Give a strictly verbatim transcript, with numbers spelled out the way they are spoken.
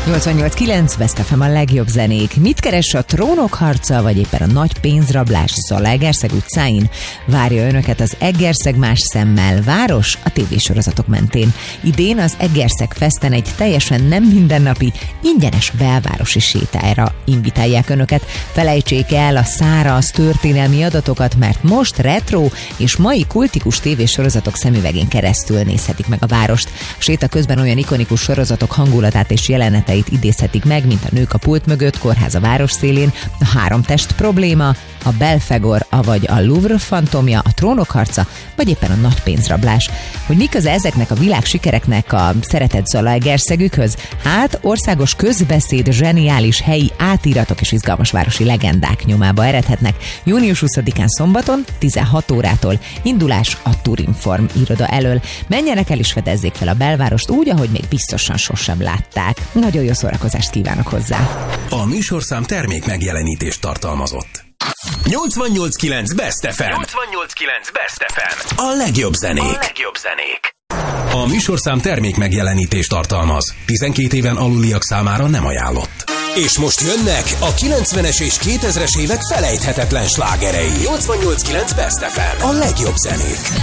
nyolcvannyolc kilenc Best ef em a legjobb zenék. Mit keres a Trónok harca, vagy éppen a nagy pénzrablás Zalaegerszeg utcáin? Várja önöket az Egerszeg más szemmel város a tévésorozatok mentén. Idén az Egerszeg Festen egy teljesen nem mindennapi, ingyenes belvárosi sétára invitálják önöket. Felejtsék el a száraz történelmi adatokat, mert most retro és mai kultikus tévésorozatok szemüvegén keresztül nézhetik meg a várost. A séta közben olyan ikonikus sorozatok hangulatát és jeleneteit idézhetik meg, mint a Nők a pult mögött, Kórház a város szélén, a Három test probléma, a Belfegor, avagy a Louvre fantomja, a Trónok harca, vagy éppen a nagy pénzrablás. Hogy mi köze ezeknek a világ sikereknek a szeretett Zalaegerszegükhöz? Hát országos közbeszéd, zseniális helyi átíratok és izgalmas városi legendák nyomába eredhetnek. június huszadikán szombaton tizenhat órától indulás a Turinform iroda elől. Menjenek el és fedezzék fel a belvárost úgy, ahogy még biztosan sosem látták. Nagyon jó szórakozást kívánok hozzá! A műsorszám termék megjelenítést tartalmazott. nyolcvannyolc kilenc Best ef em. nyolcvannyolc kilenc Best ef em. A legjobb zenék. A legjobb zenék. A műsorszám termék megjelenítést tartalmaz. tizenkét éven aluliak számára nem ajánlott. És most jönnek a kilencvenes és kétezres évek felejthetetlen slágerei. nyolcvannyolc kilenc Best ef em. A legjobb zenék.